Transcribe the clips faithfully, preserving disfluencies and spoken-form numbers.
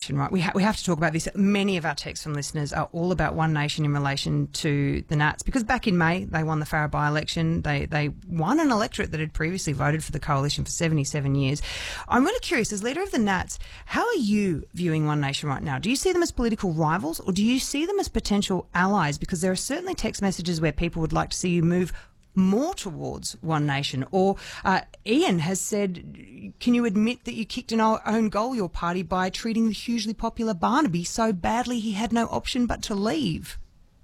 right? We, ha- we have to talk about this. Many of our texts from listeners are all about One Nation in relation to the Nats, because back in May they won the Farrer by-election. They they won an electorate that had previously voted for the coalition for seventy-seven years. I'm really curious, as leader of the Nats, how are you viewing One Nation right now? Do you see them as political rivals, or do you see them as potential allies? Because there are certainly text messages where people would like to see you move more towards One Nation. Or uh, Ian has said, can you admit that you kicked an own goal, your party, by treating the hugely popular Barnaby so badly he had no option but to leave?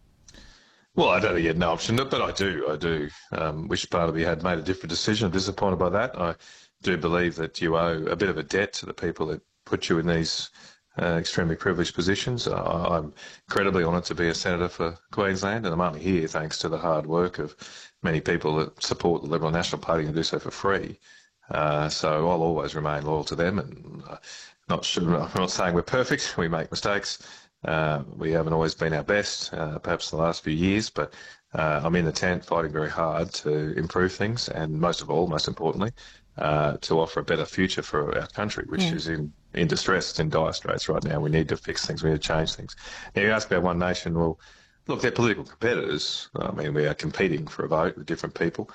Well, I don't think he had no option, but I do. I do um, wish Barnaby had made a different decision. I'm disappointed by that. I do believe that you owe a bit of a debt to the people that put you in these Uh, extremely privileged positions. Uh, I'm incredibly honoured to be a senator for Queensland, and I'm only here thanks to the hard work of many people that support the Liberal National Party and do so for free. Uh, so I'll always remain loyal to them, and uh, not sure, I'm not saying we're perfect. We make mistakes. Uh, we haven't always been our best, uh, perhaps in the last few years, but uh, I'm in the tent fighting very hard to improve things, and most of all, most importantly, uh, to offer a better future for our country, which yeah. is in in distress, it's in dire straits right now. We need to fix things. We need to change things. Now, you ask about One Nation. Well, look, they're political competitors. I mean, we are competing for a vote with different people.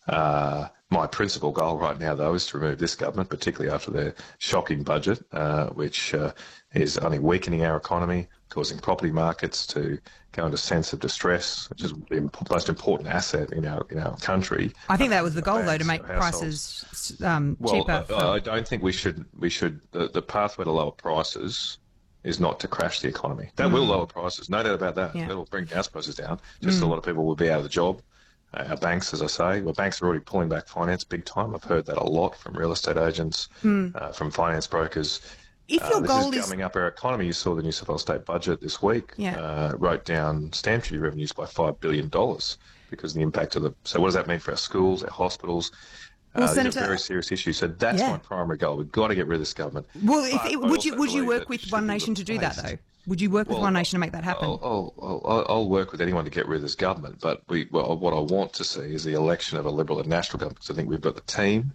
Uh, my principal goal right now, though, is to remove this government, particularly after their shocking budget, uh, which uh, is only weakening our economy, causing property markets to go into a sense of distress, which is the most important asset in our in our country. I think that was the goal, though, to make prices um, well, cheaper. Well, I, I don't think we should. We should. The, the pathway to lower prices is not to crash the economy. That mm. will lower prices, no doubt about that. Yeah. It will bring house prices down. Just mm. a lot of people will be out of the job. Uh, our banks, as I say, well, banks are already pulling back finance big time. I've heard that a lot from real estate agents, mm. uh, from finance brokers. If your uh, this goal is is gumming up our economy. You saw the New South Wales State budget this week. Yeah. Uh, wrote down stamp duty revenues by five billion dollars because of the impact of the. So what does that mean for our schools, our hospitals? Well, uh, Senator, these are very serious issues. So that's yeah. my primary goal. We've got to get rid of this government. Well, if it, would you would you work with One Nation to do that, though? Would you work with well, One Nation to make that happen? I'll, I'll, I'll, I'll work with anyone to get rid of this government, but we, well, what I want to see is the election of a Liberal and National government, because I think we've got the team,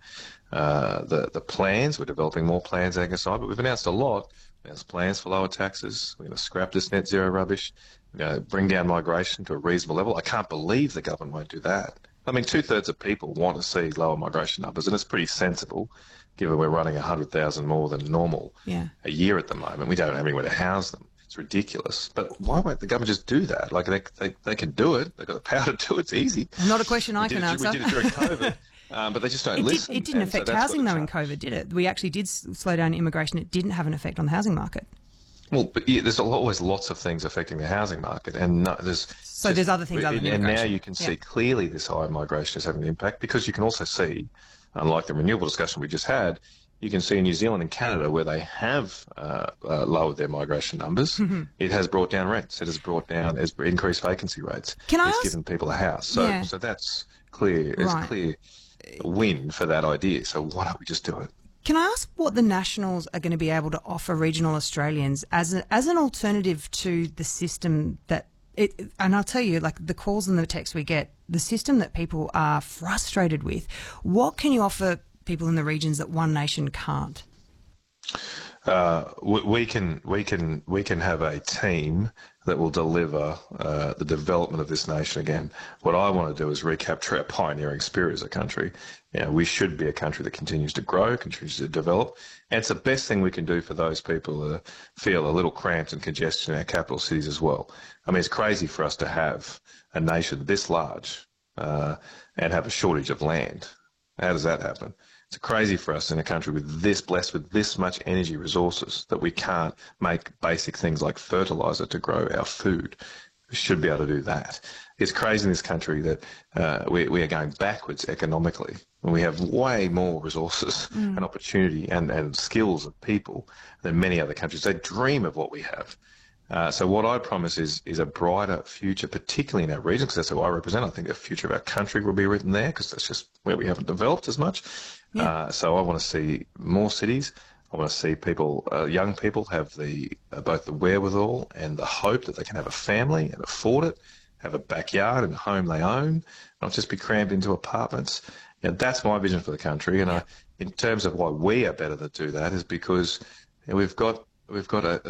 uh, the the plans. We're developing more plans, Angus and I, but we've announced a lot. We announced plans for lower taxes. We're going to scrap this net zero rubbish, you know, bring down migration to a reasonable level. I can't believe the government won't do that. I mean, two-thirds of people want to see lower migration numbers, and it's pretty sensible, given we're running one hundred thousand more than normal yeah. a year at the moment. We don't have anywhere to house them. It's ridiculous. But why won't the government just do that? Like, they they, they can do it. They've got the power to do it. It's easy. Not a question I can it, answer. We did it during COVID. Um, but they just don't it listen. Did, it didn't and affect so housing, though, in COVID, did it? We actually did slow down immigration. It didn't have an effect on the housing market. Well, but yeah, there's always lots of things affecting the housing market, and no, there's so just, there's other things other than and immigration. now you can see yeah. clearly this high migration is having an impact, because you can also see, unlike the renewable discussion we just had, you can see in New Zealand and Canada where they have uh, uh, lowered their migration numbers, mm-hmm. it has brought down rents, it has brought down, has increased vacancy rates, can I it's ask? given people a house. So, yeah. so that's clear. It's right. a clear win for that idea. So why don't we just do it? Can I ask what the Nationals are going to be able to offer regional Australians as a, as an alternative to the system that it, and I'll tell you, like the calls and the texts we get, the system that people are frustrated with, what can you offer people in the regions that One Nation can't? Uh, we, we can we can we can have a team that will deliver uh, the development of this nation again. What I want to do is recapture our pioneering spirit as a country. You know, we should be a country that continues to grow, continues to develop, and it's the best thing we can do for those people that feel a little cramped and congested in our capital cities as well. I mean, it's crazy for us to have a nation this large uh, and have a shortage of land. How does that happen? It's crazy for us in a country with this, blessed with this much energy resources, that we can't make basic things like fertiliser to grow our food. We should be able to do that. It's crazy in this country that uh, we, we are going backwards economically, and we have way more resources mm. and opportunity and, and skills of people than many other countries. They dream of what we have. Uh, so what I promise is is a brighter future, particularly in our region, because that's who I represent. I think the future of our country will be written there, because that's just where we haven't developed as much. Yeah. Uh, so I want to see more cities. I want to see people, uh, young people, have the uh, both the wherewithal and the hope that they can have a family and afford it, have a backyard and a home they own, not just be crammed into apartments. You know, that's my vision for the country. And yeah. I, in terms of why we are better to do that, is because you know, we've got we've got a,